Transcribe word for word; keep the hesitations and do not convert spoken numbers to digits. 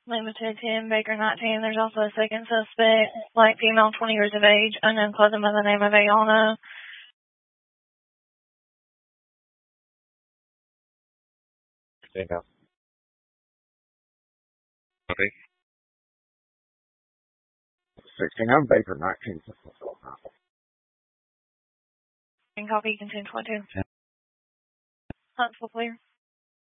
Limited ten, Baker nineteen. There's also a second suspect, white female, twenty years of age, unknown cousin by the name of Ayana. Yeah. Okay. sixteen, I'm Baker nineteen. And copy consent twenty-two. Huntsville clear.